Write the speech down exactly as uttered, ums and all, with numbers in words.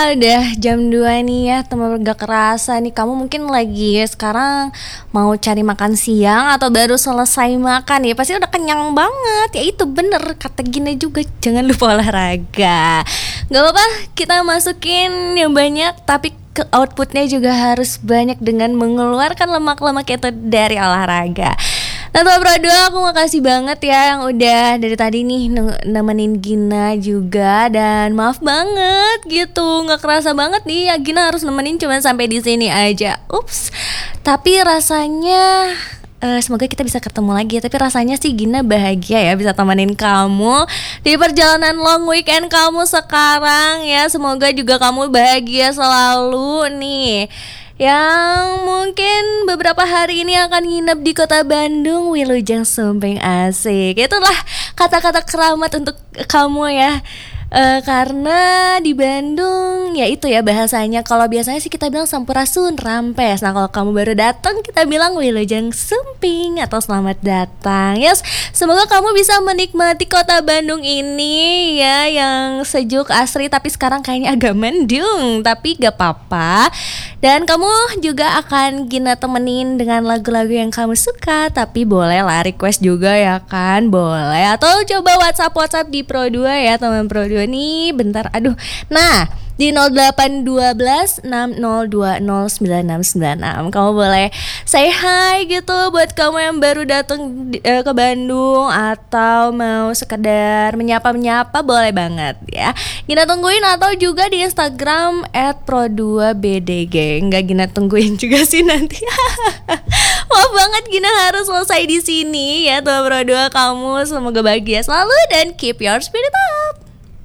Udah jam dua nih ya, teman gak kerasa nih kamu mungkin lagi sekarang mau cari makan siang atau baru selesai makan ya. Pasti udah kenyang banget. Ya itu bener kata Gina juga, jangan lupa olahraga. Gak apa-apa, kita masukin yang banyak tapi ke outputnya juga harus banyak dengan mengeluarkan lemak-lemak itu dari olahraga. Nah Tua Pro dua, aku makasih banget ya yang udah dari tadi nih ne- nemenin Gina juga. Dan maaf banget gitu, nggak kerasa banget nih ya Gina harus nemenin cuma sampai di sini aja. Ups. Tapi rasanya eh, semoga kita bisa ketemu lagi. Tapi rasanya sih Gina bahagia ya bisa temenin kamu di perjalanan long weekend kamu sekarang ya. Semoga juga kamu bahagia selalu nih, yang mungkin beberapa hari ini akan nginep di kota Bandung. Wilujeng Sumping, asik. Itulah kata-kata keramat untuk kamu ya. Eh, karena di Bandung ya itu ya bahasanya. Kalau biasanya sih kita bilang Sampurasun Rampes. Nah kalau kamu baru datang kita bilang Wilujeng Sumping atau selamat datang. Yes, semoga kamu bisa menikmati kota Bandung ini ya, yang sejuk asri tapi sekarang kayaknya agak mendung. Tapi gak apa-apa. Dan kamu juga akan Gina temenin dengan lagu-lagu yang kamu suka. Tapi boleh lah request juga ya kan, boleh. Atau coba WhatsApp-WhatsApp di Pro dua ya teman Pro dua nih. Bentar, aduh. Nah, di nol delapan satu dua enam nol dua nol sembilan enam sembilan enam kamu boleh say hi gitu buat kamu yang baru datang uh, ke Bandung atau mau sekedar menyapa-menyapa, boleh banget ya. Gina tungguin, atau juga di Instagram at pro dua b d g. Enggak Gina tungguin juga sih nanti. Maaf banget Gina harus selesai di sini ya Tua Pro dua. Kamu semoga bahagia selalu dan keep your spirit up.